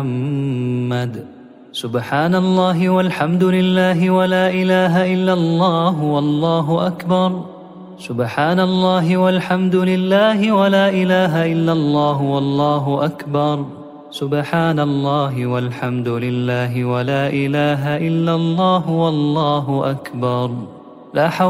محمد. سبحان الله والحمد لله ولا إله إلا الله والله أكبر. سبحان الله والحمد لله ولا إله إلا الله والله أكبر. سبحان الله والحمد لله ولا إله إلا الله والله أكبر. لا حول